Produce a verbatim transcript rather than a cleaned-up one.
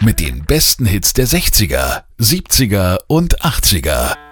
mit den besten Hits der sechziger, siebziger und achtziger.